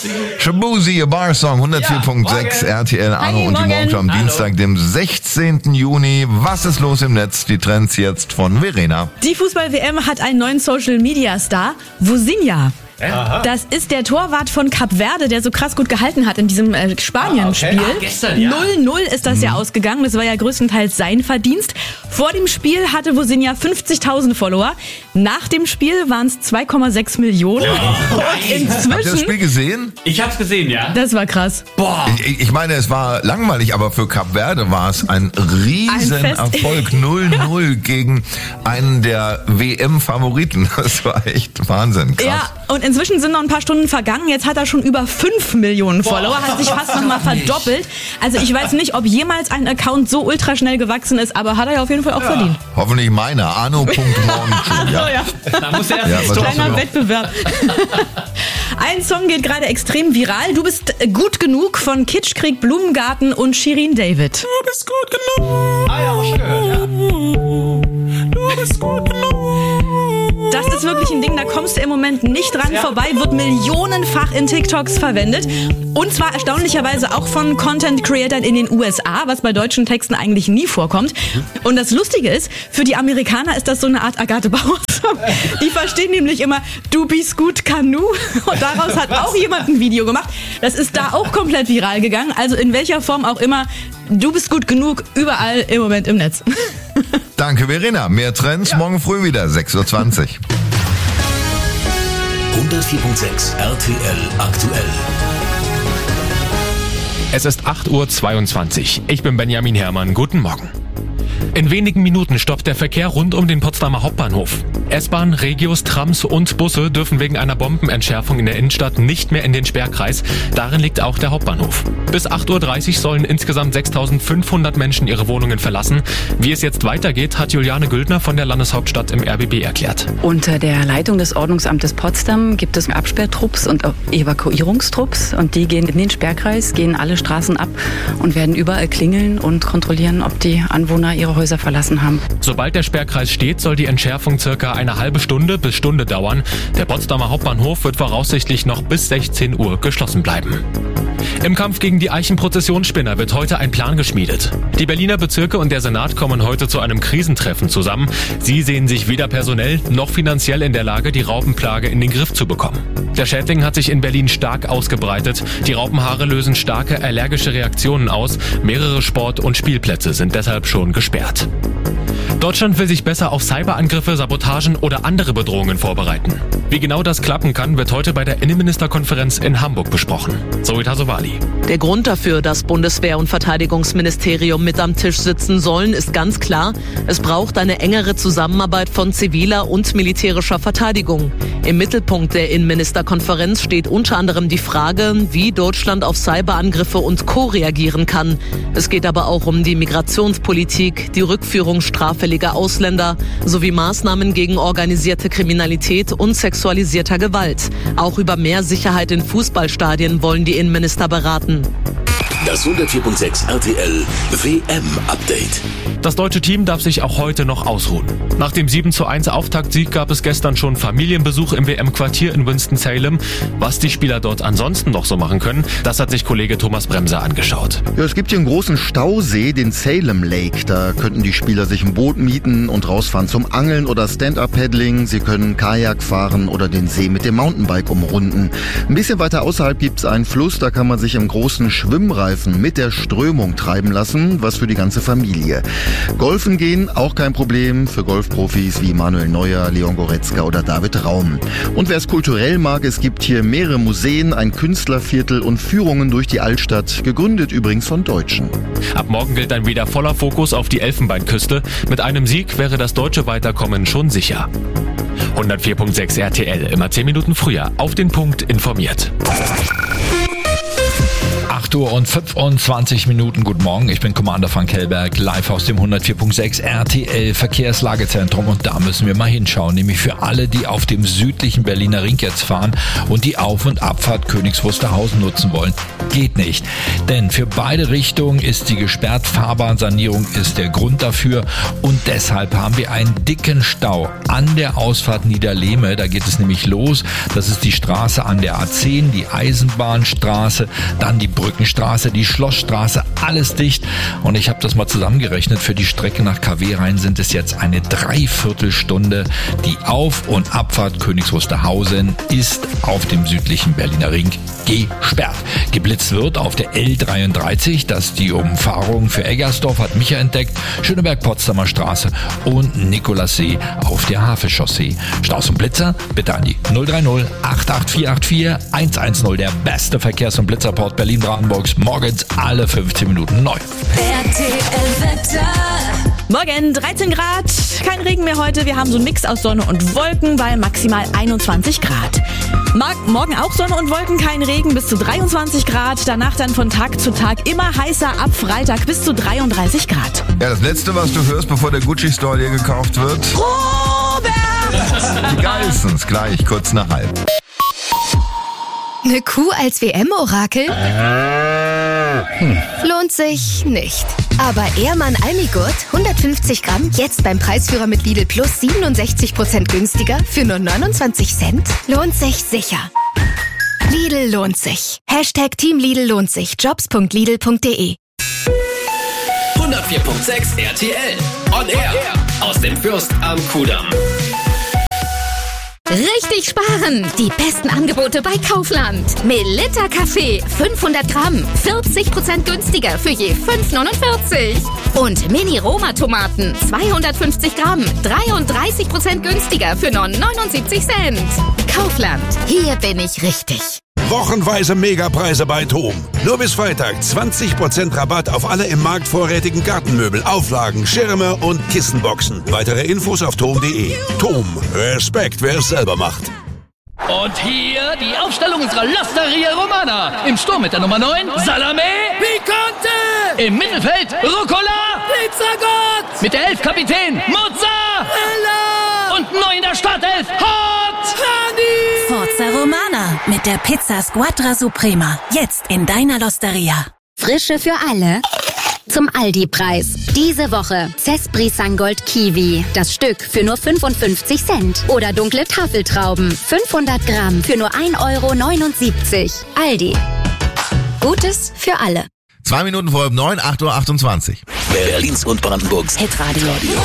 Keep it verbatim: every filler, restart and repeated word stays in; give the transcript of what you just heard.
Shabuzi, a Bar Song, hundertvier Komma sechs R T L, Arno Hi, und die morgen. Morgenshow am Dienstag, dem sechzehnten Juni. Was ist los im Netz? Die Trends jetzt von Verena. Die Fußball-W M hat einen neuen Social-Media-Star, Vozinha. Aha. Das ist der Torwart von Kap Verde, der so krass gut gehalten hat in diesem äh, Spanien-Spiel. Ah, okay. Ah, gestern, ja. null null ist das ja ausgegangen. Das war ja größtenteils sein Verdienst. Vor dem Spiel hatte Vozinha fünfzigtausend Follower. Nach dem Spiel waren es zwei Komma sechs Millionen. Und Habt ihr das inzwischen... Spiel gesehen? Ich hab's gesehen, ja. Das war krass. Boah. Ich, ich meine, es war langweilig, aber für Kap Verde war es ein Riesenerfolg. null null gegen einen der W M-Favoriten. Das war echt Wahnsinn. Krass. Ja, und inzwischen sind noch ein paar Stunden vergangen. Jetzt hat er schon über fünf Millionen Follower, hat sich fast nochmal verdoppelt. Also ich weiß nicht, ob jemals ein Account so ultraschnell gewachsen ist, aber hat er ja auf jeden Fall auch verdient. Hoffentlich meiner. Arno Punkt Morgenshow. Ja. Oh ja. Da muss er erst Ja, ins was Tor. hast du Kleiner noch? Wettbewerb. Ein Song geht gerade extrem viral. Du bist gut genug von Kitschkrieg, Blumengarten und Shirin David. Du bist gut genug. Ah ja, hab ich gehört, ja. Du bist gut genug. Das ist wirklich ein Ding, da kommst du im Moment nicht dran vorbei, wird millionenfach in TikToks verwendet. Und zwar erstaunlicherweise auch von Content-Creatern in den U S A, was bei deutschen Texten eigentlich nie vorkommt. Und das Lustige ist, für die Amerikaner ist das so eine Art Agathe Bauer-Song. Die verstehen nämlich immer, du bist gut Kanu. Und daraus hat auch jemand ein Video gemacht. Das ist da auch komplett viral gegangen. Also in welcher Form auch immer, du bist gut genug, überall im Moment im Netz. Danke, Verena. Mehr Trends morgen früh wieder, sechs Uhr zwanzig. hundertvier Komma sechs R T L aktuell. Es ist acht Uhr zweiundzwanzig. Ich bin Benjamin Herrmann. Guten Morgen. In wenigen Minuten stoppt der Verkehr rund um den Potsdamer Hauptbahnhof. S-Bahn, Regios, Trams und Busse dürfen wegen einer Bombenentschärfung in der Innenstadt nicht mehr in den Sperrkreis. Darin liegt auch der Hauptbahnhof. Bis acht Uhr dreißig sollen insgesamt sechstausendfünfhundert Menschen ihre Wohnungen verlassen. Wie es jetzt weitergeht, hat Juliane Güldner von der Landeshauptstadt im R B B erklärt. Unter der Leitung des Ordnungsamtes Potsdam gibt es Absperrtrupps und Evakuierungstrupps. Und die gehen in den Sperrkreis, gehen alle Straßen ab und werden überall klingeln und kontrollieren, ob die Anwohner ihre Häuser verlassen haben. Sobald der Sperrkreis steht, soll die Entschärfung circa eine halbe Stunde bis Stunde dauern. Der Potsdamer Hauptbahnhof wird voraussichtlich noch bis sechzehn Uhr geschlossen bleiben. Im Kampf gegen die Eichenprozessionsspinner wird heute ein Plan geschmiedet. Die Berliner Bezirke und der Senat kommen heute zu einem Krisentreffen zusammen. Sie sehen sich weder personell noch finanziell in der Lage, die Raupenplage in den Griff zu bekommen. Der Schädling hat sich in Berlin stark ausgebreitet. Die Raupenhaare lösen starke allergische Reaktionen aus. Mehrere Sport- und Spielplätze sind deshalb schon gesperrt. Deutschland will sich besser auf Cyberangriffe, Sabotagen oder andere Bedrohungen vorbereiten. Wie genau das klappen kann, wird heute bei der Innenministerkonferenz in Hamburg besprochen. Zoe Tasovali. Der Grund dafür, dass Bundeswehr und Verteidigungsministerium mit am Tisch sitzen sollen, ist ganz klar. Es braucht eine engere Zusammenarbeit von ziviler und militärischer Verteidigung. Im Mittelpunkt der Innenministerkonferenz steht unter anderem die Frage, wie Deutschland auf Cyberangriffe und Co. reagieren kann. Es geht aber auch um die Migrationspolitik, die Rückführung straffälliger Ausländer sowie Maßnahmen gegen organisierte Kriminalität und sexualisierter Gewalt. Auch über mehr Sicherheit in Fußballstadien wollen die Innenminister beraten. Das hundertvier Komma sechs R T L W M-Update. Das deutsche Team darf sich auch heute noch ausruhen. Nach dem sieben zu eins Auftaktsieg gab es gestern schon Familienbesuch im W M-Quartier in Winston-Salem. Was die Spieler dort ansonsten noch so machen können, das hat sich Kollege Thomas Bremser angeschaut. Ja, es gibt hier einen großen Stausee, den Salem Lake. Da könnten die Spieler sich ein Boot mieten und rausfahren zum Angeln oder Stand-Up-Paddling. Sie können Kajak fahren oder den See mit dem Mountainbike umrunden. Ein bisschen weiter außerhalb gibt es einen Fluss, da kann man sich im großen Schwimmreifen mit der Strömung treiben lassen, was für die ganze Familie. Golfen gehen, auch kein Problem für Golfprofis wie Manuel Neuer, Leon Goretzka oder David Raum. Und wer es kulturell mag, es gibt hier mehrere Museen, ein Künstlerviertel und Führungen durch die Altstadt, gegründet übrigens von Deutschen. Ab morgen gilt dann wieder voller Fokus auf die Elfenbeinküste. Mit einem Sieg wäre das deutsche Weiterkommen schon sicher. hundertvier Komma sechs R T L, immer zehn Minuten früher, auf den Punkt informiert. acht Uhr und fünfundzwanzig Minuten. Guten Morgen, ich bin Commander Frank Hellberg, live aus dem hundertvier Komma sechs R T L Verkehrslagezentrum. Und da müssen wir mal hinschauen, nämlich für alle, die auf dem südlichen Berliner Ring jetzt fahren und die Auf- und Abfahrt Königs Wusterhausen nutzen wollen. Geht nicht, denn für beide Richtungen ist sie gesperrt. Fahrbahnsanierung ist der Grund dafür und deshalb haben wir einen dicken Stau an der Ausfahrt Niederlehme. Da geht es nämlich los. Das ist die Straße an der A zehn, die Eisenbahnstraße, dann die Brückenstraße, die Schlossstraße, alles dicht. Und ich habe das mal zusammengerechnet. Für die Strecke nach K W rein sind es jetzt eine Dreiviertelstunde. Die Auf- und Abfahrt Königs Wusterhausen ist auf dem südlichen Berliner Ring gesperrt. Geblitzt wird auf der L dreiunddreißig, das ist die Umfahrung für Eggersdorf, hat Micha entdeckt, Schöneberg-Potsdamer Straße und Nikolassee auf der Havelchaussee. Staus und Blitzer bitte an die null drei null acht acht vier acht vier eins eins null, der beste Verkehrs- und Blitzerport Berlin-Brandenburgs, morgens alle fünfzehn Minuten neu. R T L-Wetter. Morgen dreizehn Grad, kein Regen mehr heute. Wir haben so einen Mix aus Sonne und Wolken bei maximal einundzwanzig Grad. Morgen auch Sonne und Wolken, kein Regen, bis zu dreiundzwanzig Grad. Danach dann von Tag zu Tag immer heißer, ab Freitag bis zu dreiunddreißig Grad. Ja, das Letzte, was du hörst, bevor der Gucci-Store dir gekauft wird. Robert! Die Geissens, gleich, kurz nach halb. Eine Kuh als W M-Orakel? Hm. Lohnt sich nicht. Aber Ehrmann Almigurt, hundertfünfzig Gramm, jetzt beim Preisführer mit Lidl Plus siebenundsechzig Prozent günstiger für nur neunundzwanzig Cent? Lohnt sich sicher. Lidl lohnt sich. Hashtag Team Lidl lohnt sich. Jobs punkt lidl punkt de. hundertvier Komma sechs R T L. On Air. Aus dem Fürst am Kudamm. Richtig sparen! Die besten Angebote bei Kaufland. Melitta Kaffee, fünfhundert Gramm, vierzig Prozent günstiger für je fünf neunundvierzig. Und Mini-Roma-Tomaten, zweihundertfünfzig Gramm, dreiunddreißig Prozent günstiger für nur neunundsiebzig Cent. Kaufland, hier bin ich richtig. Wochenweise Megapreise bei TOM. Nur bis Freitag zwanzig Prozent Rabatt auf alle im Markt vorrätigen Gartenmöbel, Auflagen, Schirme und Kissenboxen. Weitere Infos auf tom punkt de. TOM. Respekt, wer es selber macht. Und hier die Aufstellung unserer L'Osteria Romana. Im Sturm mit der Nummer neun, Salame Picante. Im Mittelfeld, Rucola Pizzagott. Mit der elf Kapitän, Mozzarella. Und neu in der Startelf, Hot Honey. Forza Romana mit der Pizza Squadra Suprema. Jetzt in deiner L'Osteria. Frische für alle. Zum Aldi-Preis. Diese Woche Cespri Sangold Kiwi. Das Stück für nur fünfundfünfzig Cent. Oder dunkle Tafeltrauben. fünfhundert Gramm für nur ein Euro neunundsiebzig. Aldi. Gutes für alle. Zwei Minuten vor halb neun, acht Uhr achtundzwanzig. Berlins und Brandenburgs Hitradio.